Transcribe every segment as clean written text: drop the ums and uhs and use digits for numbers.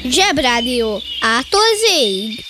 Zsebrádió. A-tól Z-ig.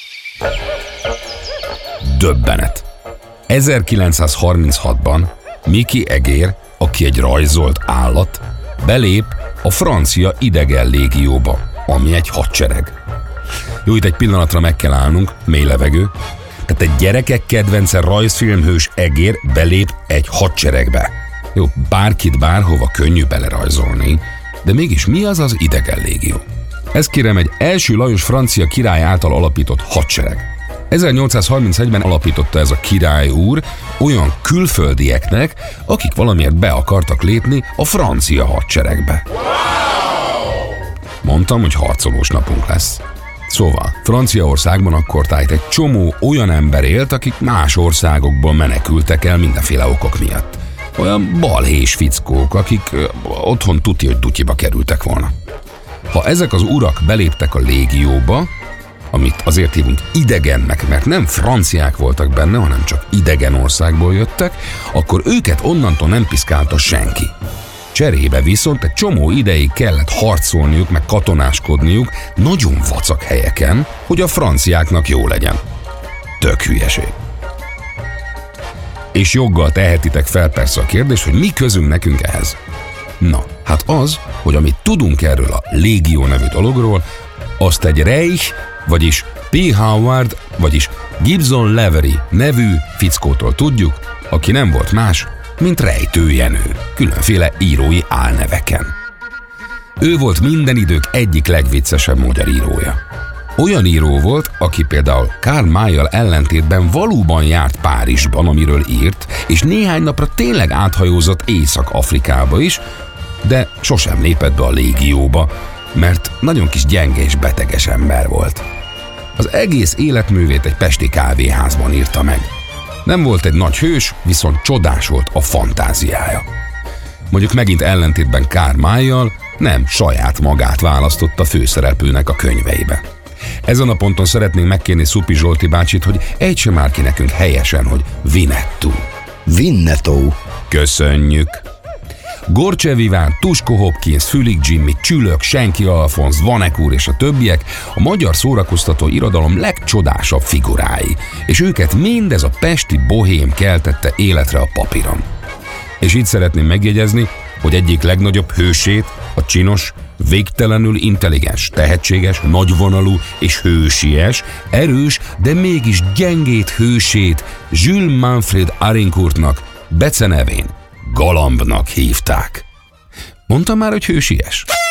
Döbbenet. 1936-ban Mickey Egér, aki egy rajzolt állat, belép a francia idegen légióba, ami egy hadsereg. Jó, itt egy pillanatra meg kell állnunk, mély levegő. Tehát egy gyerekek kedvence rajzfilmhős Egér belép egy hadseregbe. Jó, bárkit bárhova könnyű belerajzolni, de mégis mi az az idegen légió? Ez kérem egy első Lajos francia király által alapított hadsereg. 1831-ben alapította ez a király úr olyan külföldieknek, akik valamiért be akartak lépni a francia hadseregbe. Mondtam, hogy harcolós napunk lesz. Szóval, Franciaországban akkortájt egy csomó olyan ember élt, akik más országokból menekültek el mindenféle okok miatt. Olyan balhés fickók, akik otthon tuti, hogy dutyiba kerültek volna. Ha ezek az urak beléptek a légióba, amit azért hívunk idegennek, mert nem franciák voltak benne, hanem csak idegen országból jöttek, akkor őket onnantól nem piszkálta senki. Cserébe viszont egy csomó ideig kellett harcolniuk, meg katonáskodniuk nagyon vacak helyeken, hogy a franciáknak jó legyen. Tök hülyeség. És joggal tehetitek fel persze a kérdés, hogy mi közünk nekünk ehhez. Na, hát az, hogy amit tudunk erről a légió nevű dologról, azt egy Reich, vagyis P. Howard, vagyis Gibson Levery nevű fickótól tudjuk, aki nem volt más, mint Rejtő Jenő, különféle írói álneveken. Ő volt minden idők egyik legviccesebb magyar írója. Olyan író volt, aki például Karl Mayjal ellentétben valóban járt Párizsban, amiről írt, és néhány napra tényleg áthajózott Észak-Afrikába is, de sosem lépett be a légióba, mert nagyon kis gyenge és beteges ember volt. Az egész életművét egy pesti kávéházban írta meg. Nem volt egy nagy hős, viszont csodás volt a fantáziája. Mondjuk megint ellentétben Karl Mayjal nem saját magát választotta főszereplőnek a könyveibe. Ezen a ponton szeretnénk megkérni Szupi Zsolti bácsit, hogy ejtse már ki nekünk helyesen, hogy Winnetou. Winnetou. Köszönjük! Gorcsev Iván, Tusko Hopkins, Fülig Jimmy, Csülök, Senki Alfonsz, Vanek úr és a többiek a magyar szórakoztató irodalom legcsodásabb figurái, és őket mindez a pesti bohém keltette életre a papíron. És így szeretném megjegyezni, hogy egyik legnagyobb hősét, a csinos, végtelenül intelligens, tehetséges, nagyvonalú és hősies, erős, de mégis gyengét hősét Jules Manfred Arincourtnak becenevén Galambnak hívták. Mondtam már, hogy hősies?